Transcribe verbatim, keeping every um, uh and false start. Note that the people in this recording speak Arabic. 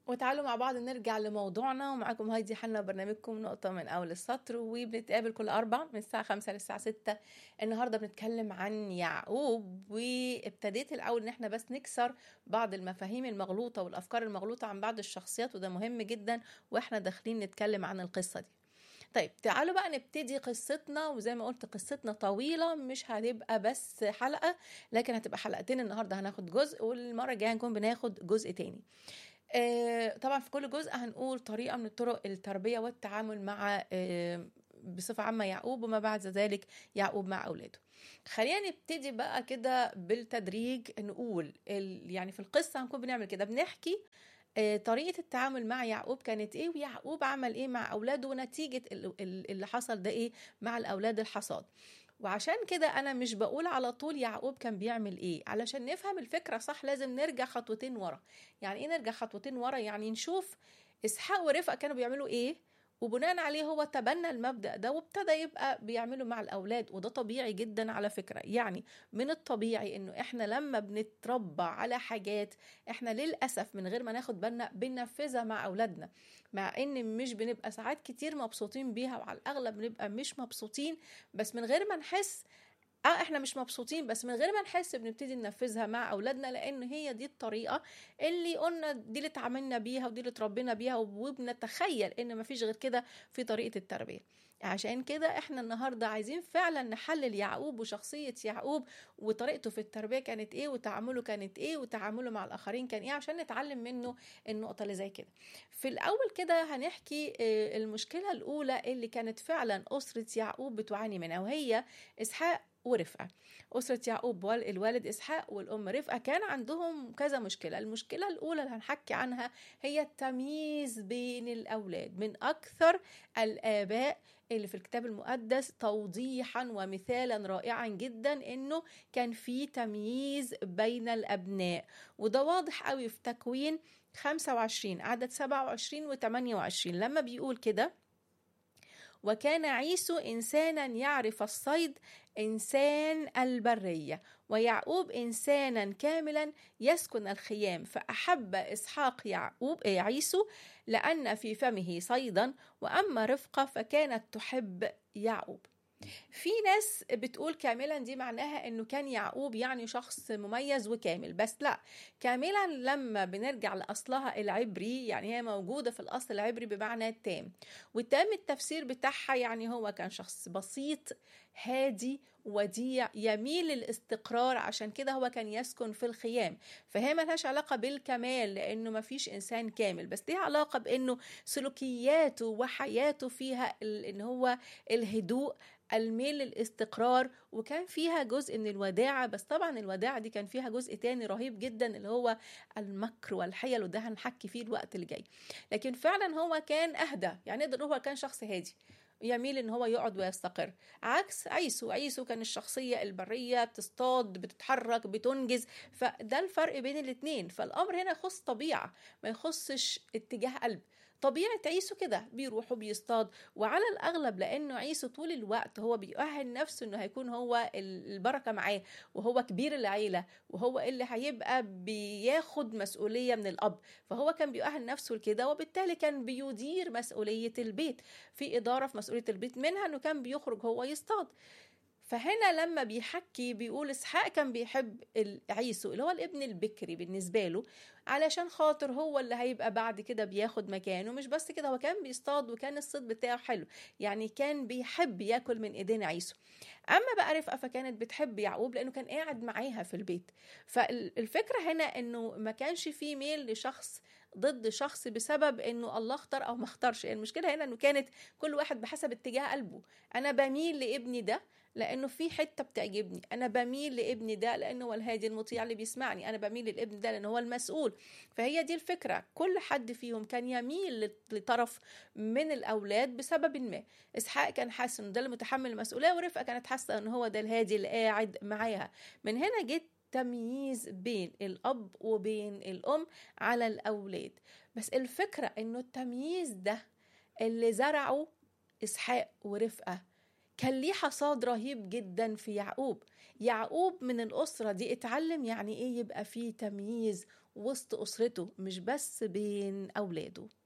وتعالوا مع بعض نرجع لموضوعنا، ومعاكم هايدي حنا برنامجكم نقطة من أول السطر، وبنتقابل كل أربع من الساعة خمسة للساعة ستة. النهاردة بنتكلم عن يعقوب، وابتديت الأول إن احنا بس نكسر بعض المفاهيم المغلوطة والأفكار المغلوطة عن بعض الشخصيات، وده مهم جدا واحنا داخلين نتكلم عن القصة دي. طيب تعالوا بقى نبتدي قصتنا، وزي ما قلت قصتنا طويلة، مش هتبقى بس حلقة لكن هتبقى حلقتين. النهاردة هناخد جزء، والمرة الجاية هنكون بناخد جزء تاني. آه، طبعا في كل جزء هنقول طريقة من طرق التربية والتعامل مع آه، بصفة عامة يعقوب، وما بعد ذلك يعقوب مع أولاده. خلينا نبتدي بقى كده بالتدريج. نقول ال- يعني في القصة هنكون بنعمل كده، بنحكي آه، طريقة التعامل مع يعقوب كانت ايه، ويعقوب عمل ايه مع أولاده، ونتيجة ال- ال- اللي حصل ده ايه مع الأولاد الحصاد. وعشان كده انا مش بقول على طول يعقوب كان بيعمل ايه. علشان نفهم الفكرة صح لازم نرجع خطوتين ورا. يعني ايه نرجع خطوتين ورا؟ يعني نشوف اسحاق ورفقة كانوا بيعملوا ايه، وبناء عليه هو تبنى المبدأ ده وابتدى يبقى بيعمله مع الأولاد. وده طبيعي جدا على فكرة. يعني من الطبيعي انه احنا لما بنتربى على حاجات احنا للأسف من غير ما ناخد بالنا بننفذها مع أولادنا، مع ان مش بنبقى ساعات كتير مبسوطين بيها، وعلى الأغلب بنبقى مش مبسوطين، بس من غير ما نحس اه احنا مش مبسوطين، بس من غير ما نحس بنبتدي ننفذها مع اولادنا، لان هي دي الطريقه اللي قلنا دي اللي اتعاملنا بيها ودي اللي اتربينا بيها، وبنتخيل ان مفيش غير كده في طريقه التربيه. عشان كده احنا النهارده عايزين فعلا نحلل يعقوب وشخصيه يعقوب، وطريقته في التربيه كانت ايه، وتعامله كانت ايه، وتعامله مع الاخرين كان ايه، عشان نتعلم منه النقطه اللي زي كده. في الاول كده هنحكي آه، المشكله الاولى اللي كانت فعلا اسره يعقوب بتعاني منها، وهي اسحاق ورفقة. أسرة يعقوب الوالد إسحاق والأم رفقة كان عندهم كذا مشكلة. المشكلة الأولى اللي هنحكي عنها هي التمييز بين الأولاد. من أكثر الآباء اللي في الكتاب المقدس توضيحا ومثالا رائعا جدا إنه كان في تمييز بين الأبناء، وده واضح قوي في تكوين خمسة وعشرين عدد سبعة وعشرين و ثمانية وعشرين لما بيقول كده: وكان عيسو إنسانا يعرف الصيد، إنسان البرية، ويعقوب إنسانا كاملا يسكن الخيام. فأحب إسحاق يعقوب عيسو لأن في فمه صيدا، وأما رفقة فكانت تحب يعقوب. في ناس بتقول كاملا دي معناها انه كان يعقوب يعني شخص مميز وكامل، بس لا. كاملا لما بنرجع لاصلها العبري يعني هي موجوده في الاصل العبري بمعنى التام، والتام التفسير بتاعها يعني هو كان شخص بسيط هادي وديع يميل للاستقرار. عشان كده هو كان يسكن في الخيام. فهي ملهاش علاقة بالكمال لأنه ما فيش إنسان كامل، بس ليها علاقة بأنه سلوكياته وحياته فيها إن هو الهدوء، الميل للاستقرار، وكان فيها جزء من الوداعة. بس طبعا الوداعة دي كان فيها جزء تاني رهيب جدا اللي هو المكر والحيل، وده هنحكي فيه الوقت اللي جاي. لكن فعلا هو كان أهدى، يعني نقدر هو كان شخص هادي يميل ان هو يقعد ويستقر، عكس عيسو. عيسو كان الشخصية البرية، بتصطاد، بتتحرك، بتنجز. فده الفرق بين الاتنين. فالامر هنا يخص طبيعة، ما يخصش اتجاه قلب. طبيعة عيسو كده بيروح وبيصطاد، وعلى الأغلب لأنه عيسو طول الوقت هو بيؤهل نفسه أنه هيكون هو البركة معاه، وهو كبير العيلة، وهو اللي هيبقى بياخد مسؤولية من الأب. فهو كان بيؤهل نفسه لكده، وبالتالي كان بيدير مسؤولية البيت. في إدارة في مسؤولية البيت، منها أنه كان بيخرج هو يصطاد. فهنا لما بيحكي بيقول اسحاق كان بيحب عيسو اللي هو الابن البكري بالنسبة له، علشان خاطر هو اللي هيبقى بعد كده بياخد مكانه. مش بس كده، هو كان بيصطاد وكان الصيد بتاعه حلو، يعني كان بيحب ياكل من ايدين عيسو. اما بقى رفقة فكانت بتحب يعقوب لانه كان قاعد معاها في البيت. فالفكرة هنا انه ما كانش فيه ميل لشخص ضد شخص بسبب انه الله اختار او ما اختارش. المشكلة هنا انه كانت كل واحد بحسب اتجاه قلبه. انا بميل لابني ده لانه في حته بتعجبني، انا بميل لابني ده لانه هو الهادي المطيع اللي بيسمعني، انا بميل للابن ده لانه هو المسؤول. فهي دي الفكره، كل حد فيهم كان يميل لطرف من الاولاد بسبب ما. اسحاق كان حاسس انه ده اللي متحمل المسؤوليه، ورفقه كانت حاسه انه هو ده الهادي اللي قاعد معاها. من هنا جت تمييز بين الاب وبين الام على الاولاد. بس الفكره انه التمييز ده اللي زرعه اسحاق ورفقه كان ليه حصاد رهيب جدا في يعقوب. يعقوب من الأسرة دي اتعلم يعني ايه يبقى فيه تمييز وسط أسرته، مش بس بين أولاده.